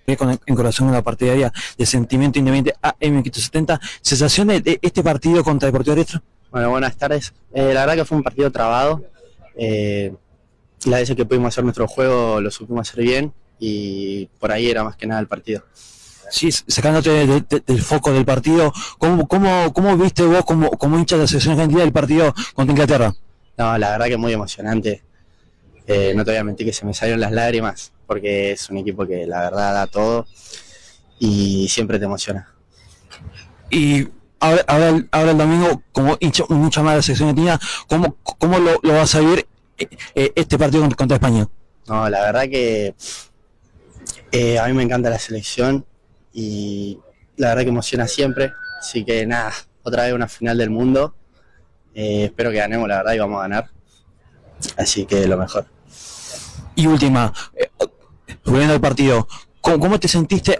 en corazón en la partidaria de Sentimiento Independiente AM570. ¿Sensaciones de este partido contra Deportivo Riestra? Bueno, buenas tardes. La verdad que fue un partido trabado. Las veces que pudimos hacer nuestro juego lo supimos hacer bien y por ahí era más que nada el partido. Sí, sacándote del foco del partido, ¿cómo viste vos como hincha de la selección argentina del partido contra Inglaterra? No, la verdad que muy emocionante. No te voy a mentir que se me salieron las lágrimas porque es un equipo que la verdad da todo y siempre te emociona. Y ahora el domingo, como un hincha más de la selección argentina, ¿cómo lo vas a vivir este partido contra España? No, la verdad que a mí me encanta la selección y la verdad que emociona siempre. Así que nada, otra vez una final del mundo. Espero que ganemos, la verdad, y vamos a ganar. Así que lo mejor. Y última, volviendo al partido, ¿cómo te sentiste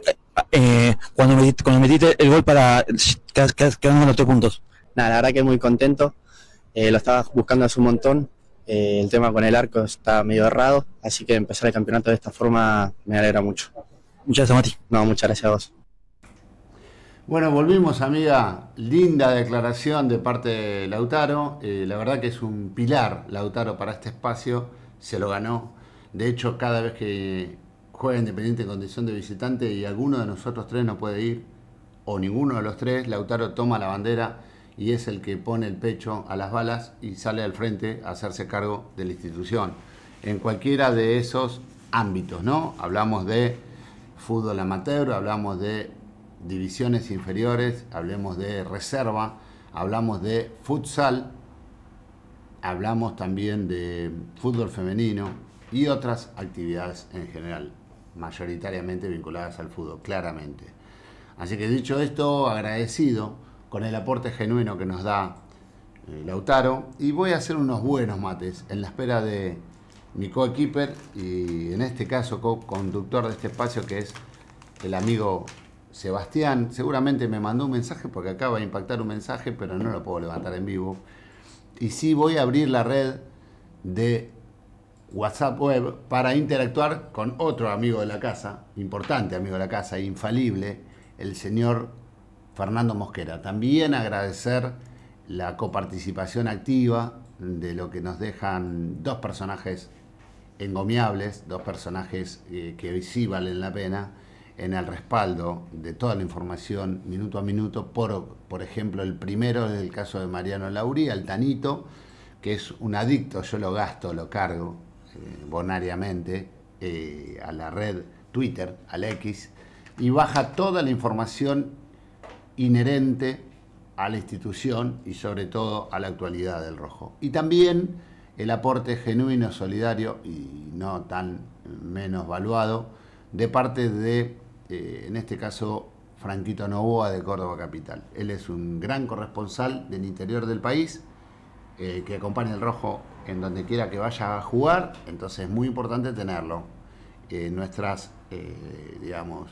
cuando metiste el gol para quedando los 3 puntos? Nada, la verdad que muy contento. Lo estaba buscando hace un montón. El tema con el arco está medio errado, así que empezar el campeonato de esta forma me alegra mucho. Muchas gracias, Mati. No, muchas gracias a vos. Bueno, volvimos, amiga. Linda declaración de parte de Lautaro. La verdad que es un pilar Lautaro para este espacio. Se lo ganó. De hecho, cada vez que juega Independiente en condición de visitante y alguno de nosotros tres no puede ir, o ninguno de los tres, Lautaro toma la bandera y es el que pone el pecho a las balas y sale al frente a hacerse cargo de la institución. En cualquiera de esos ámbitos, ¿no? Hablamos de fútbol amateur, hablamos de divisiones inferiores, hablemos de reserva, hablamos de futsal, hablamos también de fútbol femenino y otras actividades en general, mayoritariamente vinculadas al fútbol, claramente. Así que dicho esto, agradecido con el aporte genuino que nos da Lautaro, y voy a hacer unos buenos mates en la espera de mi coequiper y en este caso co-conductor de este espacio, que es el amigo Sebastián. Seguramente me mandó un mensaje porque acaba de impactar un mensaje, pero no lo puedo levantar en vivo. Y sí voy a abrir la red de WhatsApp web para interactuar con otro amigo de la casa, importante amigo de la casa, infalible, el señor Fernando Mosquera. También agradecer la coparticipación activa de lo que nos dejan dos personajes encomiables, dos personajes que sí valen la pena en el respaldo de toda la información minuto a minuto. Por ejemplo, el primero es el caso de Mariano Lauría, el Tanito, que es un adicto. Yo lo gasto, lo cargo bonariamente a la red Twitter, al X, y baja toda la información inherente a la institución y sobre todo a la actualidad del Rojo. Y también el aporte genuino, solidario y no tan menos valuado de parte de, en este caso, Franquito Novoa, de Córdoba Capital. Él es un gran corresponsal del interior del país, que acompaña al Rojo en donde quiera que vaya a jugar. Entonces es muy importante tenerlo en nuestras, digamos,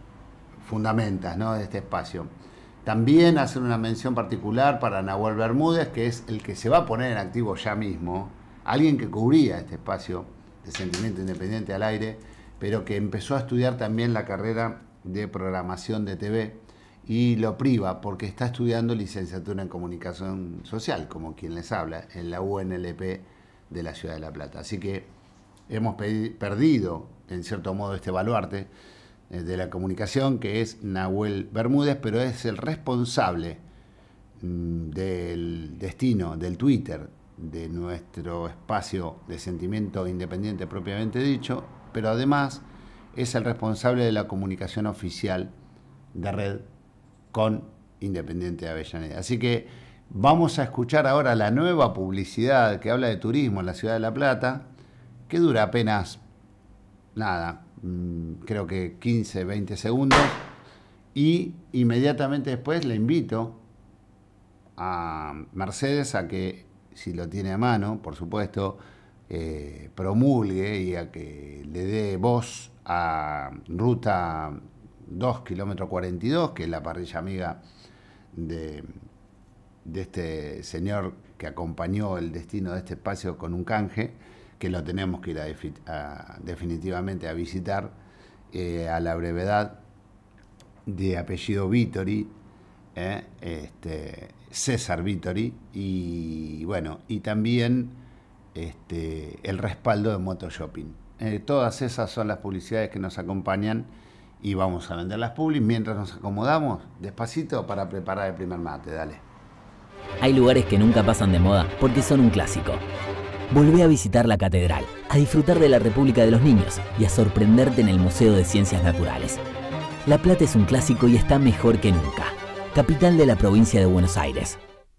fundamentas, ¿no?, de este espacio. También hacer una mención particular para Nahuel Bermúdez, que es el que se va a poner en activo ya mismo, alguien que cubría este espacio de Sentimiento Independiente al aire, pero que empezó a estudiar también la carrera de programación de TV y lo priva porque está estudiando licenciatura en comunicación social, como quien les habla, en la UNLP de la Ciudad de La Plata. Así que hemos perdido, en cierto modo, este baluarte de la comunicación, que es Nahuel Bermúdez, pero es el responsable del destino, del Twitter, de nuestro espacio de Sentimiento Independiente propiamente dicho, pero además es el responsable de la comunicación oficial de red con Independiente de Avellaneda. Así que vamos a escuchar ahora la nueva publicidad que habla de turismo en la Ciudad de La Plata, que dura apenas nada, creo que 15, 20 segundos, y inmediatamente después le invito a Mercedes a que, si lo tiene a mano, por supuesto, promulgue y a que le dé voz a Ruta 2, kilómetro 42, que es la parrilla amiga de este señor que acompañó el destino de este espacio con un canje, que lo tenemos que ir definitivamente a visitar, a la brevedad de apellido Vittori, César Vittori, y bueno, y también el respaldo de Moto-Shopping. Todas esas son las publicidades que nos acompañan y vamos a vender las publis mientras nos acomodamos despacito para preparar el primer mate. Dale. Hay lugares que nunca pasan de moda porque son un clásico. Volvé a visitar la catedral, a disfrutar de la República de los Niños y a sorprenderte en el Museo de Ciencias Naturales. La Plata es un clásico y está mejor que nunca. Capital de la provincia de Buenos Aires.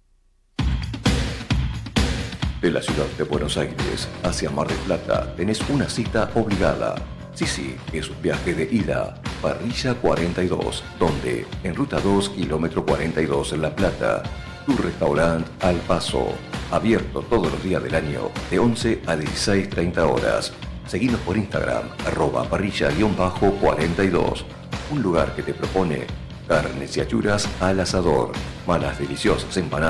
De la ciudad de Buenos Aires hacia Mar del Plata tenés una cita obligada. Sí, es un viaje de ida. Parrilla 42, donde en Ruta 2, kilómetro 42 en La Plata, tu restaurante Al Paso, abierto todos los días del año de 11 a 16:30 horas. Seguinos por Instagram, @parrilla_42, un lugar que te propone carnes y achuras al asador, malas deliciosas empanadas